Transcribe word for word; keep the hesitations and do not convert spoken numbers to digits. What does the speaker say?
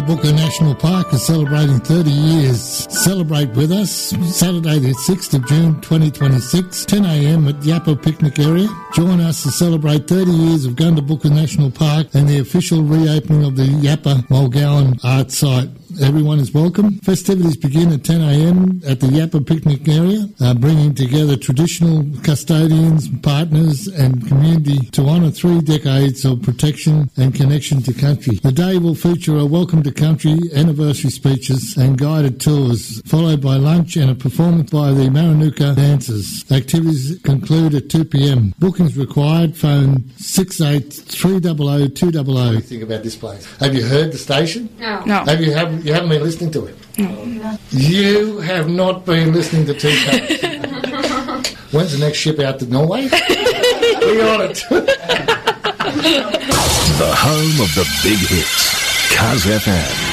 Booker National Park is celebrating thirty years. Celebrate with us Saturday the sixth of June twenty twenty-six, ten a m at Yappa Picnic Area. Join us to celebrate thirty years of Gunda Booker National Park and the official reopening of the Yappa Mulgowan Art Site. Everyone is welcome. Festivities begin at ten a m at the Yappa Picnic Area, uh, bringing together traditional custodians, partners and community to honour three decades of protection and connection to country. The day will feature a welcome to country, anniversary speeches and guided tours, followed by lunch and a performance by the Maranuka dancers. Activities conclude at two p m. Bookings required. Phone six eight three zero zero two zero zero. What do you think about this place? Have you heard the station? No. No. Have you have you haven't been listening to it? No. You have not been listening to Two Cups. When's the next ship out to Norway? We on it. The home of the big hits. Cuz F M.